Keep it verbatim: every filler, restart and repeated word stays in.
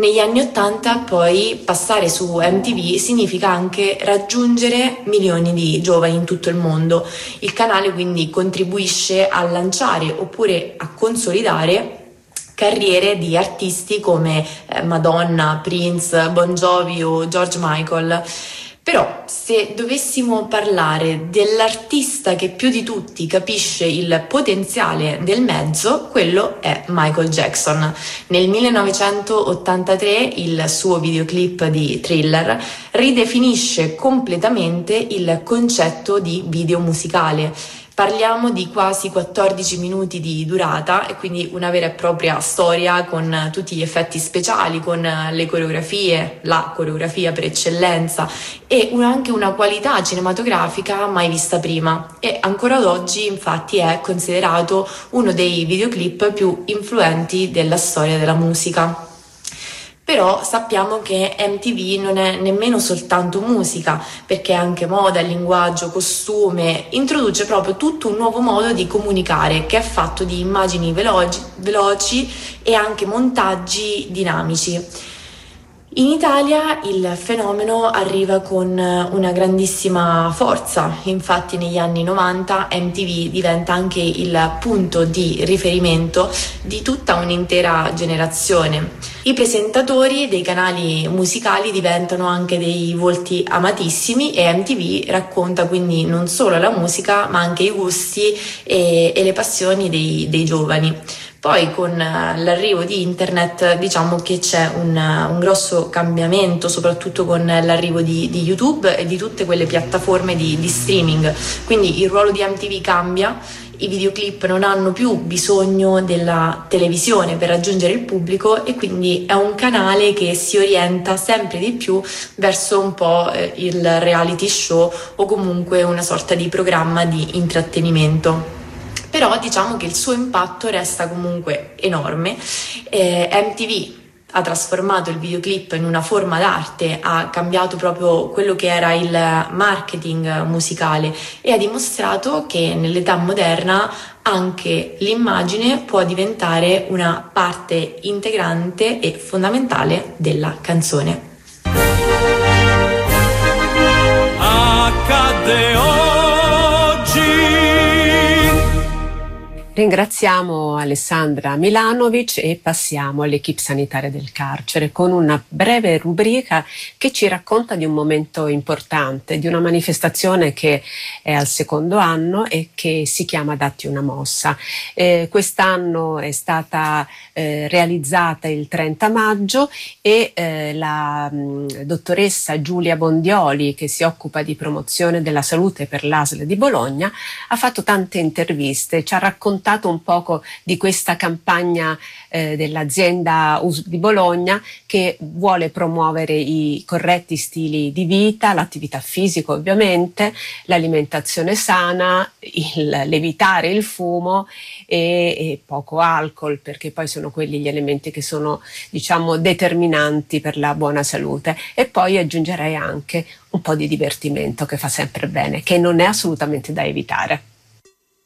Negli anni ottanta poi passare su M T V significa anche raggiungere milioni di giovani in tutto il mondo. Il canale quindi contribuisce a lanciare oppure a consolidare carriere di artisti come Madonna, Prince, Bon Jovi o George Michael. Però se dovessimo parlare dell'artista che più di tutti capisce il potenziale del mezzo, quello è Michael Jackson. Nel millenovecentottantatré il suo videoclip di Thriller ridefinisce completamente il concetto di video musicale. Parliamo di quasi quattordici minuti di durata e quindi una vera e propria storia con tutti gli effetti speciali, con le coreografie, la coreografia per eccellenza e una, anche una qualità cinematografica mai vista prima. E ancora ad oggi infatti è considerato uno dei videoclip più influenti della storia della musica. Però sappiamo che M T V non è nemmeno soltanto musica, perché è anche moda, linguaggio, costume, introduce proprio tutto un nuovo modo di comunicare che è fatto di immagini veloci, veloci e anche montaggi dinamici. In Italia il fenomeno arriva con una grandissima forza, infatti negli anni novanta M T V diventa anche il punto di riferimento di tutta un'intera generazione. I presentatori dei canali musicali diventano anche dei volti amatissimi e M T V racconta quindi non solo la musica ma anche i gusti e, e le passioni dei, dei giovani. Poi con l'arrivo di internet diciamo che c'è un, un grosso cambiamento, soprattutto con l'arrivo di, di YouTube e di tutte quelle piattaforme di, di streaming, quindi il ruolo di M T V cambia, i videoclip non hanno più bisogno della televisione per raggiungere il pubblico e quindi è un canale che si orienta sempre di più verso un po' il reality show o comunque una sorta di programma di intrattenimento. Però diciamo che il suo impatto resta comunque enorme. Eh, M T V ha trasformato il videoclip in una forma d'arte, ha cambiato proprio quello che era il marketing musicale e ha dimostrato che nell'età moderna anche l'immagine può diventare una parte integrante e fondamentale della canzone. Accadde oggi. Ringraziamo Alessandra Milanovic e passiamo all'equipe sanitaria del carcere con una breve rubrica che ci racconta di un momento importante, di una manifestazione che è al secondo anno e che si chiama Datti una mossa. Eh, quest'anno è stata eh, realizzata il trenta maggio e eh, la mh, dottoressa Giulia Bondioli, che si occupa di promozione della salute per l'A S L di Bologna, ha fatto tante interviste, ci ha raccontato un poco di questa campagna eh, dell'azienda U S L di Bologna che vuole promuovere i corretti stili di vita, l'attività fisica ovviamente, l'alimentazione sana, il, l'evitare il fumo e, e poco alcol, perché poi sono quelli gli elementi che sono diciamo determinanti per la buona salute. E poi aggiungerei anche un po' di divertimento che fa sempre bene, che non è assolutamente da evitare.